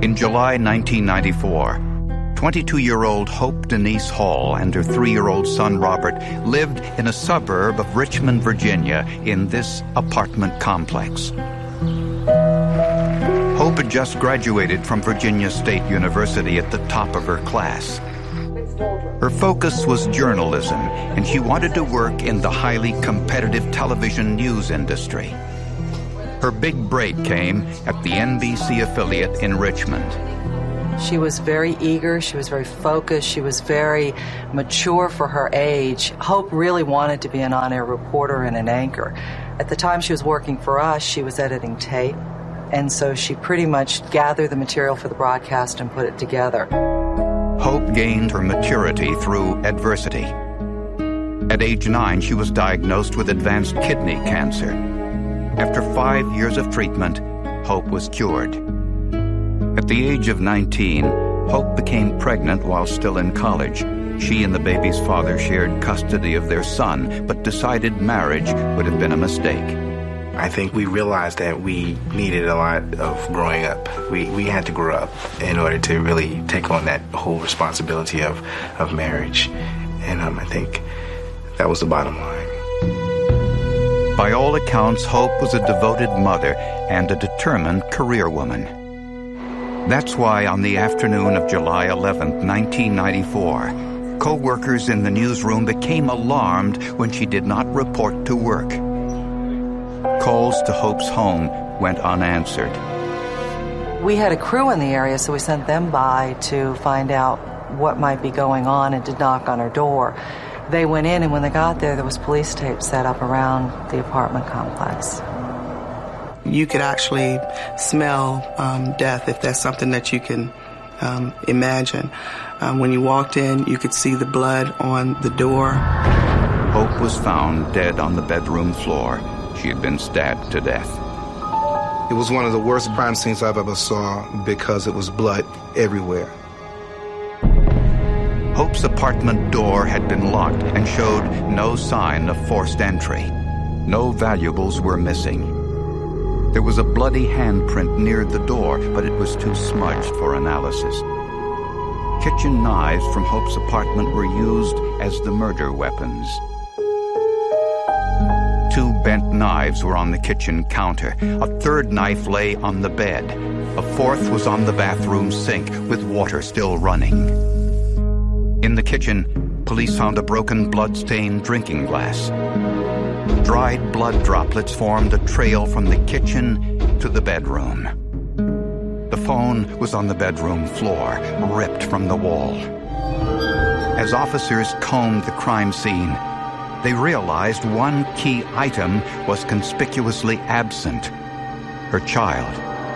In July 1994, 22-year-old Hope Denise Hall and her 3-year-old son Robert lived in a suburb of Richmond, Virginia, in this apartment complex. Hope had just graduated from Virginia State University at the top of her class. Her focus was journalism, and she wanted to work in the highly competitive television news industry. Her big break came at the NBC affiliate in Richmond. She was very eager, she was very focused, she was very mature for her age. Hope really wanted to be an on-air reporter and an anchor. At the time she was working for us, she was editing tape, and so she pretty much gathered the material for the broadcast and put it together. Hope gained her maturity through adversity. At age 9, she was diagnosed with advanced kidney cancer. After 5 years of treatment, Hope was cured. At the age of 19, Hope became pregnant while still in college. She and the baby's father shared custody of their son, but decided marriage would have been a mistake. I think we realized that we needed a lot of growing up. We had to grow up in order to really take on that whole responsibility of marriage. And I think that was the bottom line. By all accounts, Hope was a devoted mother and a determined career woman. That's why on the afternoon of July 11, 1994, co-workers in the newsroom became alarmed when she did not report to work. Calls to Hope's home went unanswered. We had a crew in the area, so we sent them by to find out what might be going on and to knock on her door. They went in, and when they got there was police tape set up around the apartment complex. You could actually smell death, if that's something that you can imagine. When you walked in, you could see the blood on the door. Hope was found dead on the bedroom floor. She had been stabbed to death. It was one of the worst crime scenes I've ever saw because it was blood everywhere. Hope's apartment door had been locked and showed no sign of forced entry. No valuables were missing. There was a bloody handprint near the door, but it was too smudged for analysis. Kitchen knives from Hope's apartment were used as the murder weapons. 2 bent knives were on the kitchen counter. A 3rd knife lay on the bed. A 4th was on the bathroom sink with water still running. In the kitchen, police found a broken blood-stained drinking glass. Dried blood droplets formed a trail from the kitchen to the bedroom. The phone was on the bedroom floor, ripped from the wall. As officers combed the crime scene, they realized one key item was conspicuously absent: her child.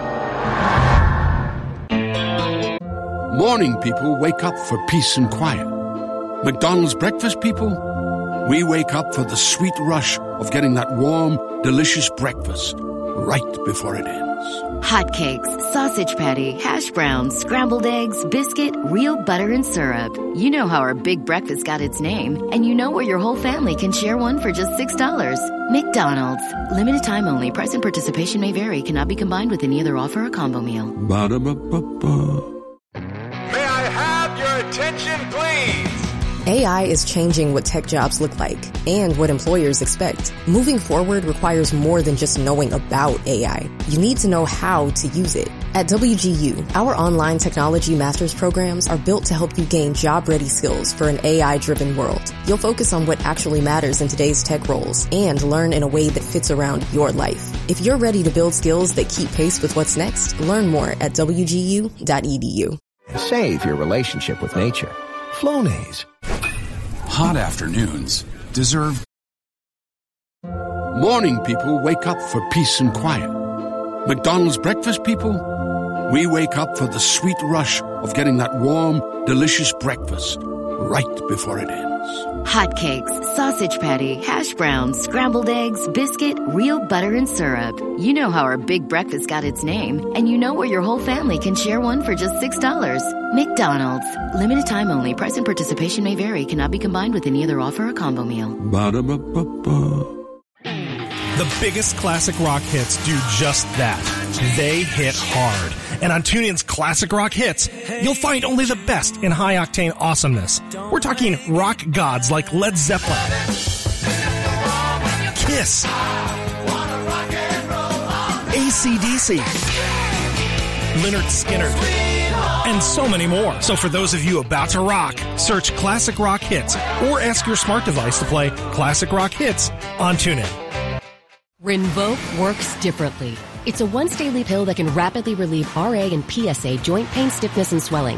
Morning people wake up for peace and quiet. McDonald's breakfast people, we wake up for the sweet rush of getting that warm, delicious breakfast right before it ends. Hotcakes, sausage patty, hash browns, scrambled eggs, biscuit, real butter and syrup. You know how our big breakfast got its name, and you know where your whole family can share one for just $6. McDonald's. Limited time only. Price and participation may vary. Cannot be combined with any other offer or combo meal. Ba-da-ba-ba-ba. May I have your attention, please? AI is changing what tech jobs look like and what employers expect. Moving forward requires more than just knowing about AI. You need to know how to use it. At WGU, our online technology master's programs are built to help you gain job-ready skills for an AI-driven world. You'll focus on what actually matters in today's tech roles and learn in a way that fits around your life. If you're ready to build skills that keep pace with what's next, learn more at wgu.edu. Save your relationship with nature. Flonase. Hot afternoons deserve... Morning people wake up for peace and quiet. McDonald's breakfast people, we wake up for the sweet rush of getting that warm, delicious breakfast right before it ends. Hotcakes, sausage patty, hash browns, scrambled eggs, biscuit, real butter and syrup. You know how our big breakfast got its name, and you know where your whole family can share one for just $6. McDonald's. Limited time only. Price and participation may vary. Cannot be combined with any other offer or combo meal. Ba-da-ba-ba-ba. The biggest classic rock hits do just that. They hit hard. And on TuneIn's Classic Rock Hits, you'll find only the best in high-octane awesomeness. We're talking rock gods like Led Zeppelin, Kiss, AC/DC, Lynyrd Skynyrd, and so many more. So for those of you about to rock, search Classic Rock Hits or ask your smart device to play Classic Rock Hits on TuneIn. Rinvoq works differently. It's a once-daily pill that can rapidly relieve RA and PSA joint pain, stiffness, and swelling.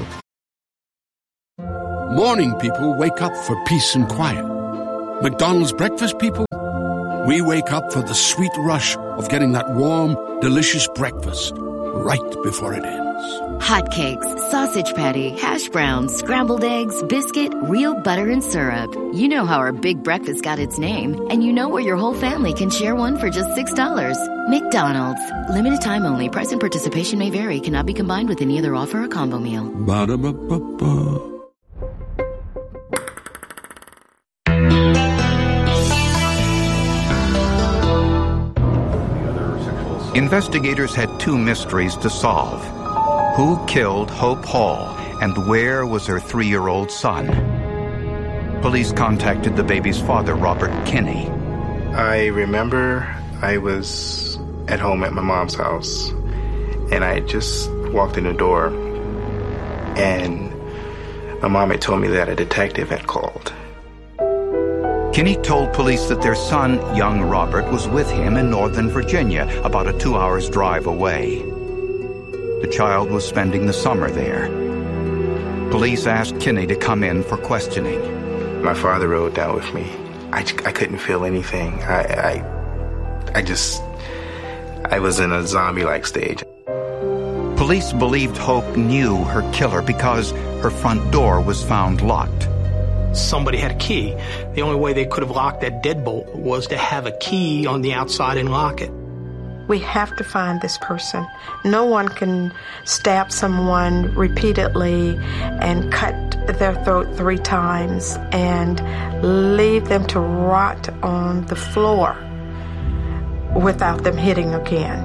Morning people wake up for peace and quiet. McDonald's breakfast people, we wake up for the sweet rush of getting that warm, delicious breakfast right before it ends. Hotcakes, sausage patty, hash browns, scrambled eggs, biscuit, real butter and syrup. You know how our big breakfast got its name, and you know where your whole family can share one for just $6. McDonald's. Limited time only. Price and participation may vary. Cannot be combined with any other offer or combo meal. Ba-da-ba-ba-ba. Investigators had two mysteries to solve. Who killed Hope Hall, and where was her 3-year-old son? Police contacted the baby's father, Robert Kinney. I remember I was at home at my mom's house, and I just walked in the door, and my mom had told me that a detective had called. Kinney told police that their son, young Robert, was with him in Northern Virginia, about a 2-hour drive away. The child was spending the summer there. Police asked Kinney to come in for questioning. My father rode down with me. I couldn't feel anything. I was in a zombie-like stage. Police believed Hope knew her killer because her front door was found locked. Somebody had a key. The only way they could have locked that deadbolt was to have a key on the outside and lock it. We have to find this person. No one can stab someone repeatedly and cut their throat 3 times and leave them to rot on the floor without them hitting again.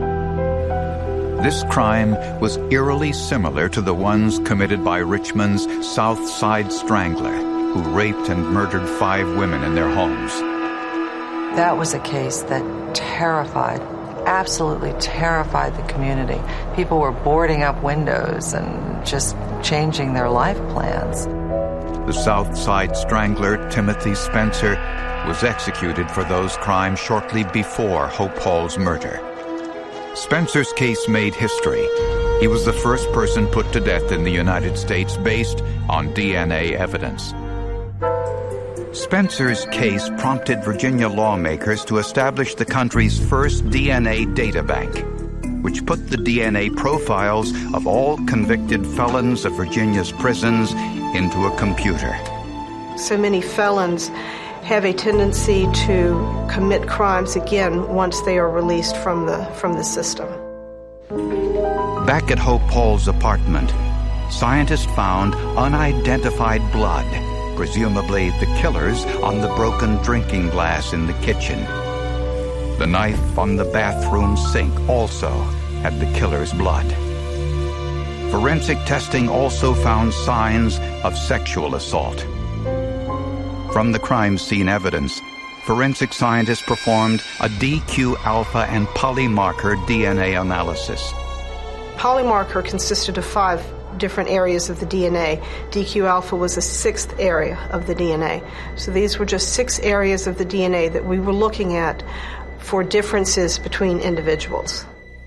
This crime was eerily similar to the ones committed by Richmond's South Side Strangler, who raped and murdered 5 women in their homes. That was a case that absolutely terrified the community. People were boarding up windows and just changing their life plans. The South Side Strangler, Timothy Spencer, was executed for those crimes shortly before Hope Hall's murder. Spencer's case made history. He was the first person put to death in the United States based on DNA evidence. Spencer's case prompted Virginia lawmakers to establish the country's first DNA data bank, which put the DNA profiles of all convicted felons of Virginia's prisons into a computer. So many felons have a tendency to commit crimes again once they are released from the system. Back at Hope Hall's apartment, scientists found unidentified blood, presumably the killer's, on the broken drinking glass in the kitchen. The knife on the bathroom sink also had the killer's blood. Forensic testing also found signs of sexual assault. From the crime scene evidence, forensic scientists performed a DQ-alpha and polymarker DNA analysis. Polymarker consisted of 5 different areas of the DNA. DQ-alpha was a 6th area of the DNA. So these were just 6 areas of the DNA that we were looking at for differences between individuals.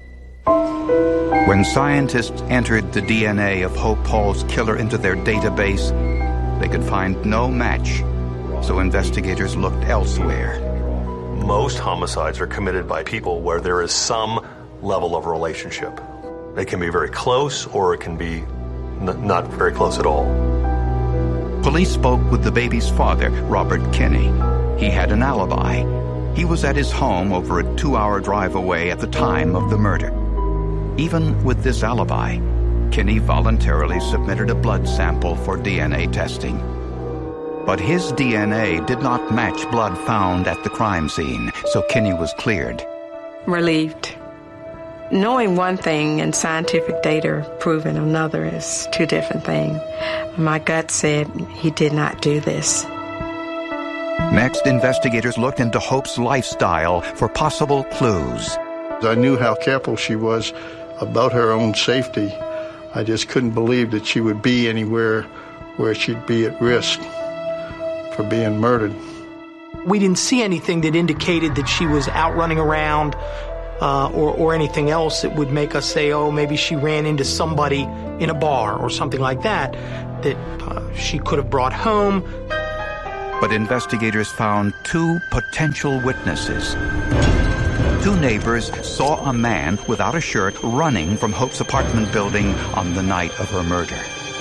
When scientists entered the DNA of Hope Hall's killer into their database, they could find no match, so investigators looked elsewhere. Most homicides are committed by people where there is some level of relationship. It can be very close, or it can be not very close at all. Police spoke with the baby's father, Robert Kinney. He had an alibi. He was at his home over a 2-hour drive away at the time of the murder. Even with this alibi, Kinney voluntarily submitted a blood sample for DNA testing. But his DNA did not match blood found at the crime scene, so Kinney was cleared. Relieved. Knowing one thing and scientific data proving another is two different things. My gut said he did not do this. Next, investigators looked into Hope's lifestyle for possible clues. I knew how careful she was about her own safety. I just couldn't believe that she would be anywhere where she'd be at risk for being murdered. We didn't see anything that indicated that she was out running around or anything else that would make us say, oh, maybe she ran into somebody in a bar or something like that she could have brought home. But investigators found two potential witnesses. Two neighbors saw a man without a shirt running from Hope's apartment building on the night of her murder.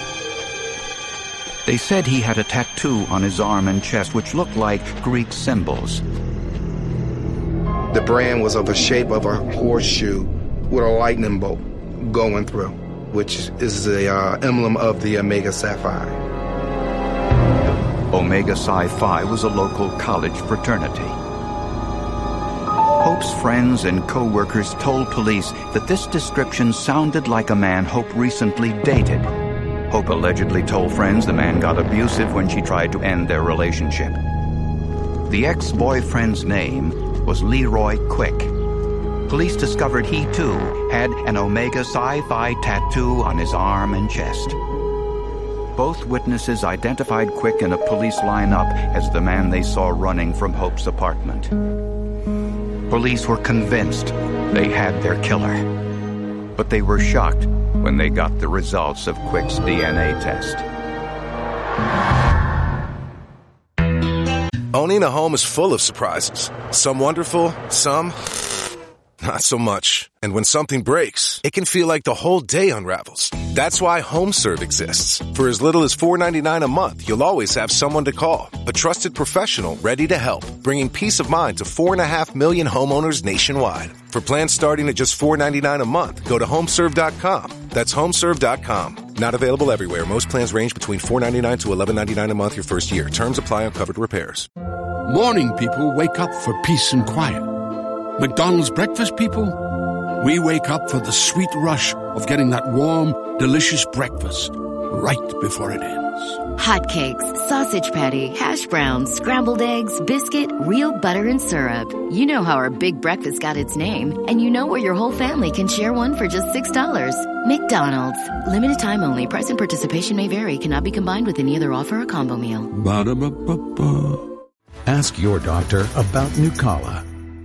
They said he had a tattoo on his arm and chest which looked like Greek symbols. The brand was of the shape of a horseshoe with a lightning bolt going through, which is the emblem of the Omega Psi Phi. Omega Psi Phi was a local college fraternity. Hope's friends and co-workers told police that this description sounded like a man Hope recently dated. Hope allegedly told friends the man got abusive when she tried to end their relationship. The ex-boyfriend's name was Leroy Quick. Police discovered he, too, had an Omega Psi Phi tattoo on his arm and chest. Both witnesses identified Quick in a police lineup as the man they saw running from Hope's apartment. Police were convinced they had their killer, but they were shocked when they got the results of Quick's DNA test. Owning a home is full of surprises. Some wonderful, some not so much. And when something breaks, it can feel like the whole day unravels. That's why HomeServe exists. For as little as $4.99 a month, you'll always have someone to call. A trusted professional ready to help, bringing peace of mind to 4.5 million homeowners nationwide. For plans starting at just $4.99 a month, go to HomeServe.com. That's HomeServe.com. Not available everywhere. Most plans range between $4.99 to $11.99 a month your first year. Terms apply on covered repairs. Morning people wake up for peace and quiet. McDonald's breakfast people, we wake up for the sweet rush of getting that warm, delicious breakfast right before it ends. Hotcakes, sausage patty, hash browns, scrambled eggs, biscuit, real butter and syrup. You know how our big breakfast got its name, and you know where your whole family can share one for just $6. McDonald's. Limited time only. Price and participation may vary. Cannot be combined with any other offer or combo meal. Ba-da-ba-ba-ba. Ask your doctor about Nucala.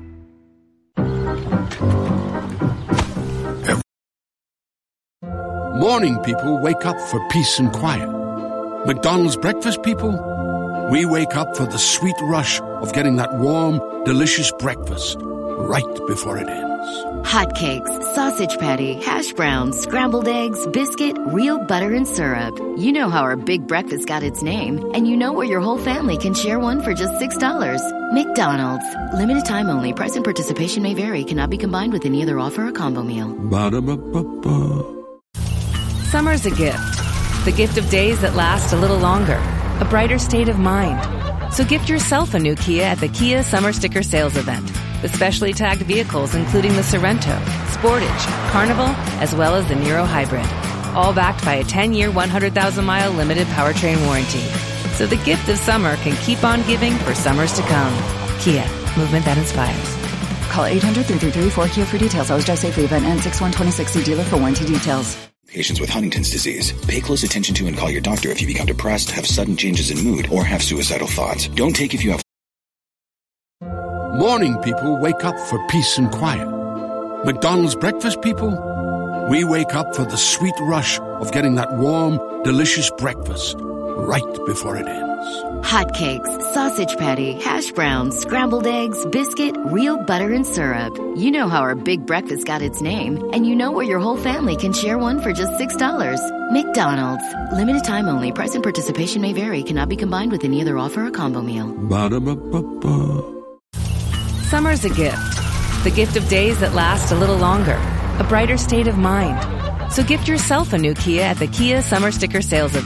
Morning people wake up for peace and quiet. McDonald's breakfast people, we wake up for the sweet rush of getting that warm, delicious breakfast right before it ends. Hotcakes, sausage patty, hash browns, scrambled eggs, biscuit, real butter and syrup. You know how our big breakfast got its name, and you know where your whole family can share one for just $6. McDonald's. Limited time only. Price and participation may vary. Cannot be combined with any other offer or combo meal. Ba-da-ba-ba-ba. Summer's a gift. The gift of days that last a little longer. A brighter state of mind. So gift yourself a new Kia at the Kia Summer Sticker Sales Event. With specially tagged vehicles including the Sorento, Sportage, Carnival, as well as the Niro Hybrid. All backed by a 10-year, 100,000-mile limited powertrain warranty. So the gift of summer can keep on giving for summers to come. Kia. Movement that inspires. Call 800-333-4KIA for details. Always drive safely. Event ends 6/1/26. See dealer for warranty details. Patients with Huntington's disease. Pay close attention to and call your doctor if you become depressed, have sudden changes in mood, or have suicidal thoughts. Don't take if you have... Morning people wake up for peace and quiet. McDonald's breakfast people, we wake up for the sweet rush of getting that warm, delicious breakfast right before it ends. Hotcakes, sausage patty, hash browns, scrambled eggs, biscuit, real butter and syrup. You know how our big breakfast got its name, and you know where your whole family can share one for just $6. McDonald's. Limited time only. Price and participation may vary. Cannot be combined with any other offer or combo meal. Ba-da-ba-ba-ba. Summer's a gift. The gift of days that last a little longer. A brighter state of mind. So gift yourself a new Kia at the Kia Summer Sticker Sales Event.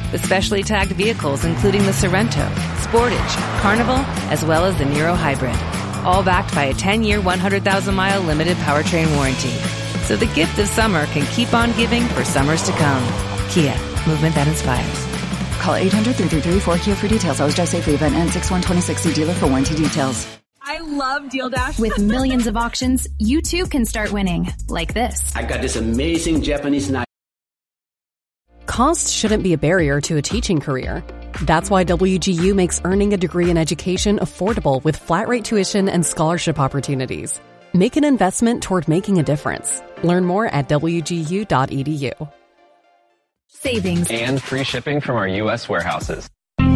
with specially tagged vehicles including the Sorrento, Sportage, Carnival, as well as the Niro Hybrid. All backed by a 10-year, 100,000-mile limited powertrain warranty. So the gift of summer can keep on giving for summers to come. Kia, movement that inspires. Call 800-333-4KIA for details. Always drive safely. Event ends 6/1/26. See dealer for warranty details. I love Deal Dash. With millions of auctions, you too can start winning. Like this. I got this amazing Japanese knife. Cost shouldn't be a barrier to a teaching career. That's why WGU makes earning a degree in education affordable with flat-rate tuition and scholarship opportunities. Make an investment toward making a difference. Learn more at wgu.edu. Savings. And free shipping from our U.S. warehouses.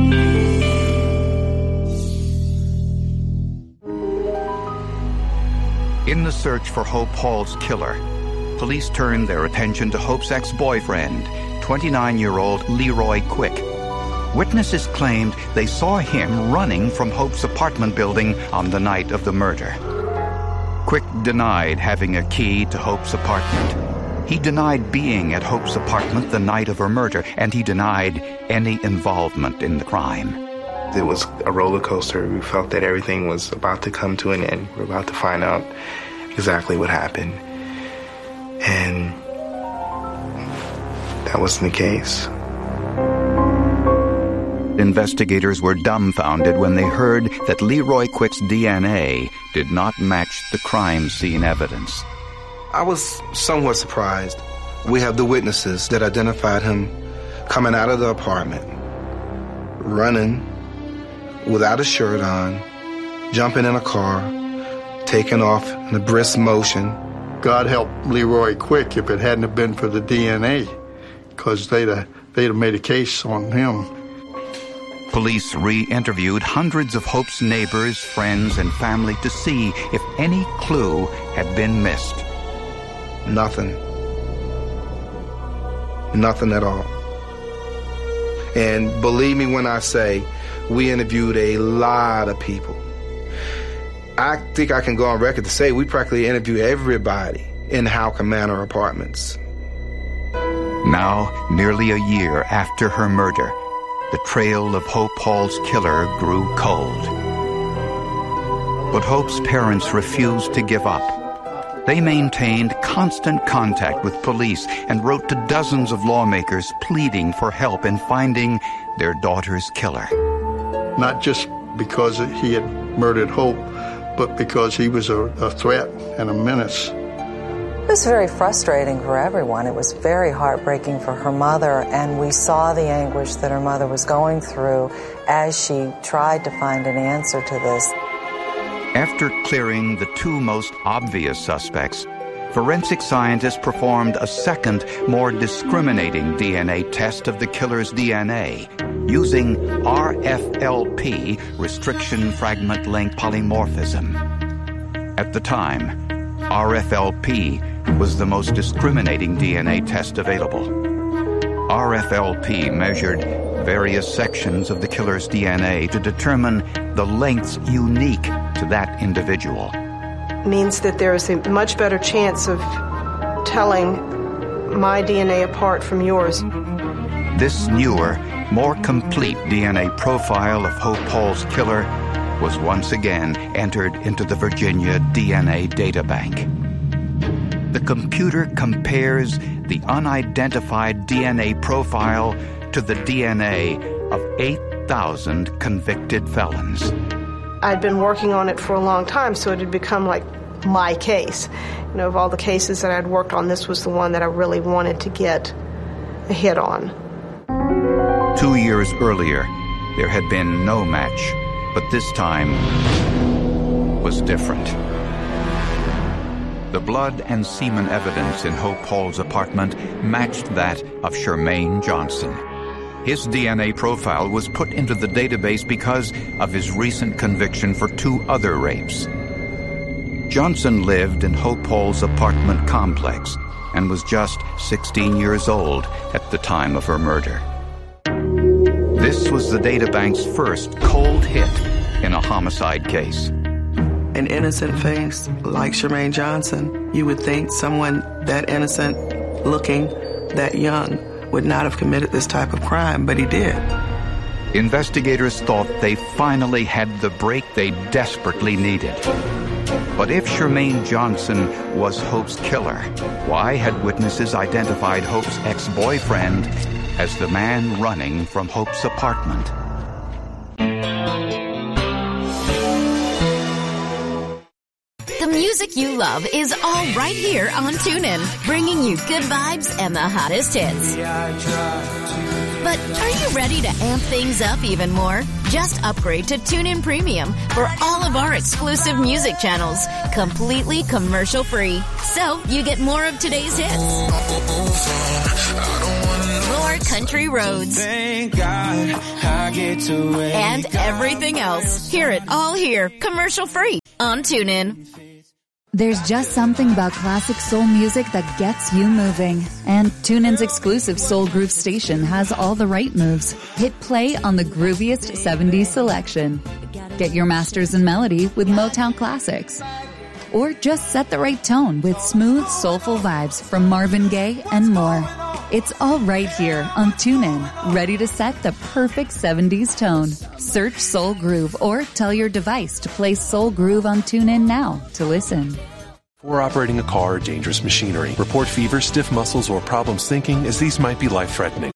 In the search for Hope Hall's killer, police turned their attention to Hope's ex-boyfriend, 29-year-old Leroy Quick. Witnesses claimed they saw him running from Hope's apartment building on the night of the murder. Quick denied having a key to Hope's apartment. He denied being at Hope's apartment the night of her murder, and he denied any involvement in the crime. It was a roller coaster. We felt that everything was about to come to an end. We're about to find out exactly what happened. And that wasn't the case. Investigators were dumbfounded when they heard that Leroy Quick's DNA did not match the crime scene evidence. I was somewhat surprised. We have the witnesses that identified him coming out of the apartment, running without a shirt on, jumping in a car, taking off in a brisk motion. God help Leroy Quick if it hadn't have been for the DNA, because they'd have made a case on him. Police re-interviewed hundreds of Hope's neighbors, friends, and family to see if any clue had been missed. Nothing. Nothing at all. And believe me when I say, we interviewed a lot of people. I think I can go on record to say we practically interviewed everybody in Halcomb Manor Apartments. Now, nearly a year after her murder, the trail of Hope Hall's killer grew cold. But Hope's parents refused to give up. They maintained constant contact with police and wrote to dozens of lawmakers pleading for help in finding their daughter's killer. Not just because he had murdered Hope, but because he was a threat and a menace. It was very frustrating for everyone. It was very heartbreaking for her mother, and we saw the anguish that her mother was going through as she tried to find an answer to this. After clearing the two most obvious suspects, forensic scientists performed a second, more discriminating DNA test of the killer's DNA using RFLP, restriction fragment length polymorphism. At the time, RFLP was the most discriminating DNA test available. RFLP measured various sections of the killer's DNA to determine the lengths unique to that individual. Means that there is a much better chance of telling my DNA apart from yours. This newer, more complete DNA profile of Hope Hall's killer was once again entered into the Virginia DNA Databank. The computer compares the unidentified DNA profile to the DNA of 8,000 convicted felons. I'd been working on it for a long time, so it had become like my case. You know, of all the cases that I'd worked on, this was the one that I really wanted to get a hit on. 2 years earlier, there had been no match, but this time was different. The blood and semen evidence in Hope Hall's apartment matched that of Shermaine Johnson. His DNA profile was put into the database because of his recent conviction for 2 other rapes. Johnson lived in Hope Hall's apartment complex and was just 16 years old at the time of her murder. This was the databank's first cold hit in a homicide case. An innocent face like Shermaine Johnson, you would think someone that innocent looking, that young, would not have committed this type of crime, but he did. Investigators thought they finally had the break they desperately needed. But if Shermaine Johnson was Hope's killer, why had witnesses identified Hope's ex-boyfriend as the man running from Hope's apartment? The music you love is all right here on TuneIn, bringing you good vibes and the hottest hits. But are you ready to amp things up even more? Just upgrade to TuneIn Premium for all of our exclusive music channels, completely commercial-free. So you get more of today's hits, more country roads, and everything else. Hear it all here, commercial-free on TuneIn. There's just something about classic soul music that gets you moving. And TuneIn's exclusive Soul Groove station has all the right moves. Hit play on the grooviest 70s selection. Get your masters in melody with Motown classics. Or just set the right tone with smooth, soulful vibes from Marvin Gaye and more. It's all right here on TuneIn, ready to set the perfect 70s tone. Search Soul Groove or tell your device to play Soul Groove on TuneIn now to listen. Before operating a car or dangerous machinery, report fever, stiff muscles, or problems thinking, as these might be life-threatening.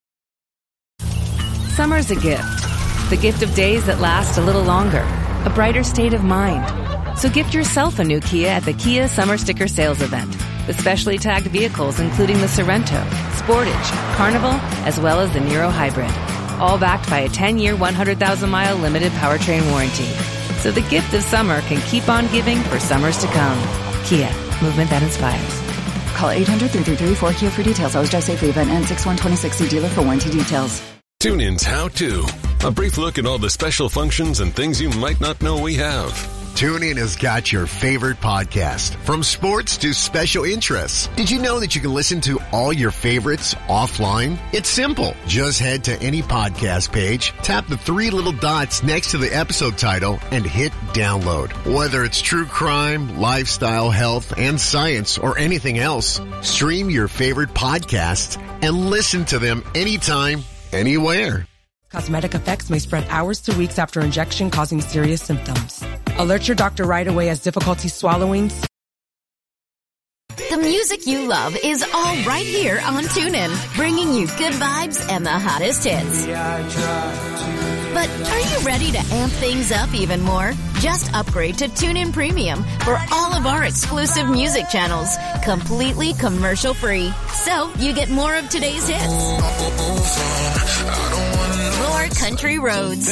Summer's a gift. The gift of days that last a little longer. A brighter state of mind. So gift yourself a new Kia at the Kia Summer Sticker Sales Event. The specially tagged vehicles including the Sorento, Sportage, Carnival, as well as the Niro Hybrid. All backed by a 10-year, 100,000-mile limited powertrain warranty. So the gift of summer can keep on giving for summers to come. Kia, movement that inspires. Call 800-333-4KIA for details. Always Safely Event ends 6/1/26. See dealer for warranty details. TuneIn's How To. A brief look at all the special functions and things you might not know we have. TuneIn has got your favorite podcast, from sports to special interests. Did you know that you can listen to all your favorites offline? It's simple. Just head to any podcast page, tap the three little dots next to the episode title, and hit download. Whether it's true crime, lifestyle, health, and science, or anything else, stream your favorite podcasts and listen to them anytime, anywhere. Cosmetic effects may spread hours to weeks after injection, causing serious symptoms. Alert your doctor right away as difficulty swallowing. The music you love is all right here on TuneIn, bringing you good vibes and the hottest hits. But are you ready to amp things up even more? Just upgrade to TuneIn Premium for all of our exclusive music channels, completely commercial-free. So you get more of today's hits, more country roads,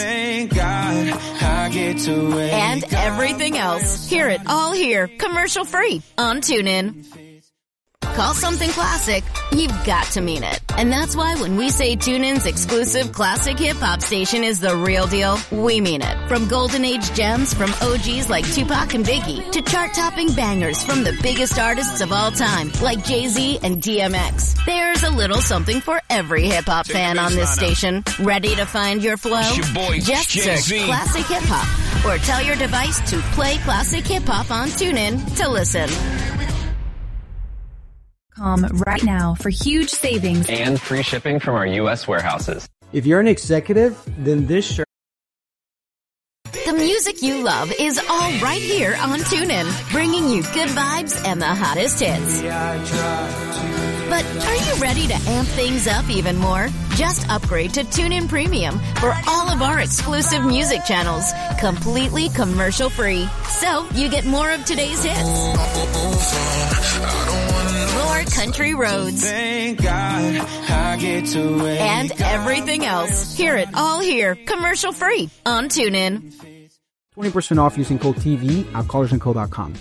and everything else. Hear it all here, commercial-free on TuneIn. Call something classic, you've got to mean it. And that's why when we say TuneIn's exclusive classic hip-hop station is the real deal, we mean it. From golden age gems from OGs like Tupac and Biggie, to chart-topping bangers from the biggest artists of all time, like Jay-Z and DMX. There's a little something for every hip-hop fan on this station. Ready to find your flow? Just search Classic Hip-Hop, or tell your device to play Classic Hip-Hop on TuneIn to listen. Right now for huge savings and free shipping from our U.S. warehouses. If you're an executive, then this shirt. The music you love is all right here on TuneIn, bringing you good vibes and the hottest hits. But are you ready to amp things up even more? Just upgrade to TuneIn Premium for all of our exclusive music channels, completely commercial-free. So you get more of today's hits, more country roads, and everything else. Hear it all here, commercial-free on TuneIn. 20% off using code TV at collarsandco.com.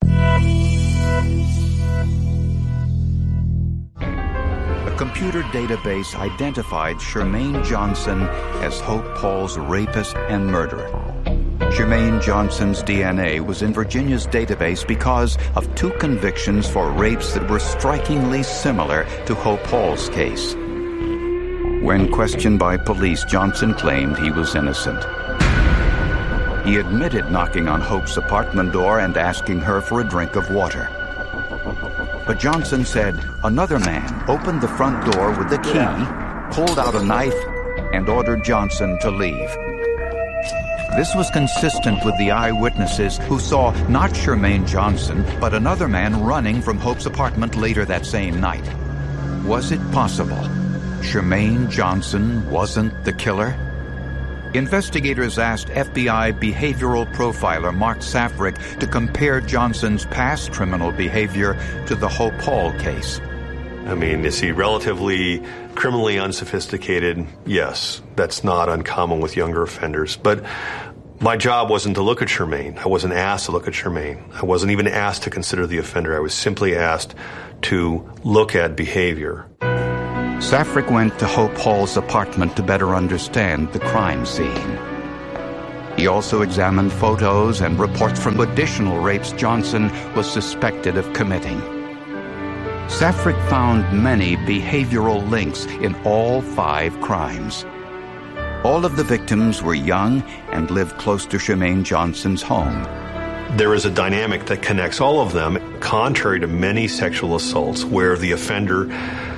A computer database identified Shermaine Johnson as Hope Paul's rapist and murderer. Shermaine Johnson's DNA was in Virginia's database because of two convictions for rapes that were strikingly similar to Hope Paul's case. When questioned by police, Johnson claimed he was innocent. He admitted knocking on Hope's apartment door and asking her for a drink of water. But Johnson said another man opened the front door with the key, pulled out a knife, and ordered Johnson to leave. This was consistent with the eyewitnesses who saw not Shermaine Johnson, but another man running from Hope's apartment later that same night. Was it possible Shermaine Johnson wasn't the killer? Investigators asked FBI behavioral profiler Mark Safrick to compare Johnson's past criminal behavior to the Hope Hall case. I mean, is he relatively criminally unsophisticated? Yes, that's not uncommon with younger offenders. But my job wasn't to look at Shermaine. I wasn't asked to look at Shermaine. I wasn't even asked to consider the offender. I was simply asked to look at behavior. Safrick went to Hope Hall's apartment to better understand the crime scene. He also examined photos and reports from additional rapes Johnson was suspected of committing. Safrick found many behavioral links in all 5 crimes. All of the victims were young and lived close to Shermaine Johnson's home. There is a dynamic that connects all of them, contrary to many sexual assaults where the offender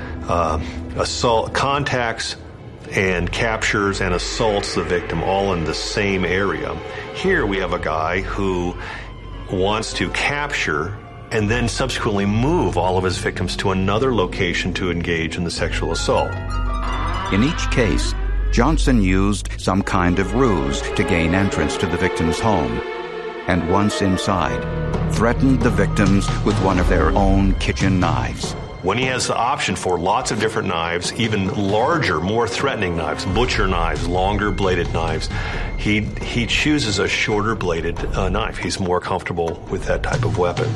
contacts and captures and assaults the victim all in the same area. Here we have a guy who wants to capture and then subsequently move all of his victims to another location to engage in the sexual assault. In each case, Johnson used some kind of ruse to gain entrance to the victim's home, and once inside, threatened the victims with one of their own kitchen knives. When he has the option for lots of different knives, even larger, more threatening knives, butcher knives, longer bladed knives, he chooses a shorter bladed knife. He's more comfortable with that type of weapon.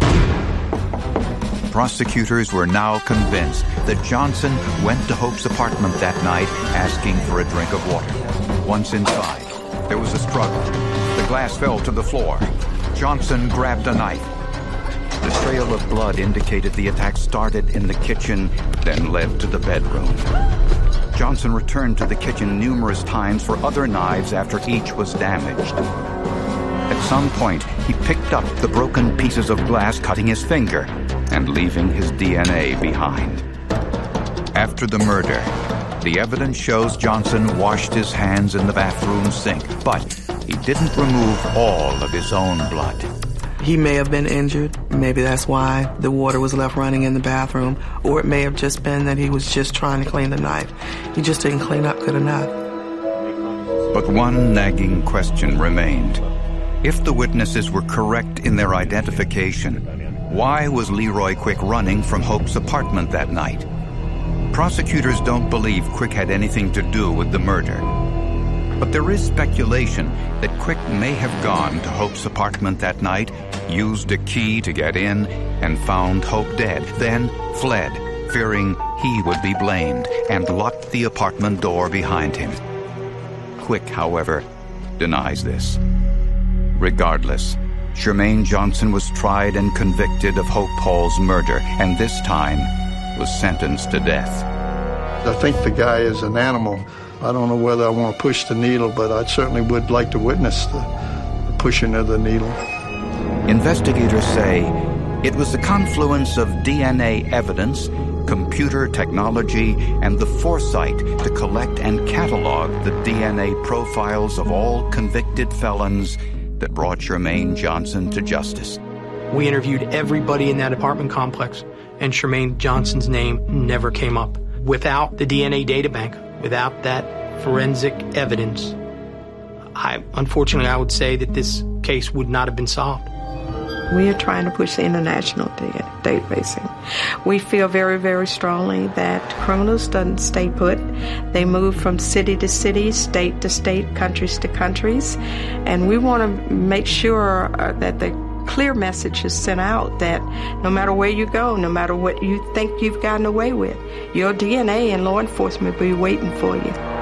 Prosecutors were now convinced that Johnson went to Hope's apartment that night asking for a drink of water. Once inside, there was a struggle. The glass fell to the floor. Johnson grabbed a knife. The trail of blood indicated the attack started in the kitchen, then led to the bedroom. Johnson returned to the kitchen numerous times for other knives after each was damaged. At some point, he picked up the broken pieces of glass, cutting his finger and leaving his DNA behind. After the murder, the evidence shows Johnson washed his hands in the bathroom sink, but he didn't remove all of his own blood. He may have been injured. Maybe that's why the water was left running in the bathroom. Or it may have just been that he was just trying to clean the knife. He just didn't clean up good enough. But one nagging question remained. If the witnesses were correct in their identification, why was Leroy Quick running from Hope's apartment that night? Prosecutors don't believe Quick had anything to do with the murder. But there is speculation that Quick may have gone to Hope's apartment that night, used a key to get in, and found Hope dead, then fled, fearing he would be blamed, and locked the apartment door behind him. Quick, however, denies this. Regardless, Shermaine Johnson was tried and convicted of Hope Hall's murder, and this time was sentenced to death. I think the guy is an animal. I don't know whether I want to push the needle, but I certainly would like to witness the pushing of the needle. Investigators say it was the confluence of DNA evidence, computer technology, and the foresight to collect and catalog the DNA profiles of all convicted felons that brought Shermaine Johnson to justice. We interviewed everybody in that apartment complex, and Shermaine Johnson's name never came up. Without the DNA data bank, without that forensic evidence, unfortunately, I would say that this case would not have been solved. We are trying to push the international databasing. We feel very, very strongly that criminals don't stay put. They move from city to city, state to state, countries to countries. And we want to make sure that the clear message is sent out that no matter where you go, no matter what you think you've gotten away with, your DNA and law enforcement will be waiting for you.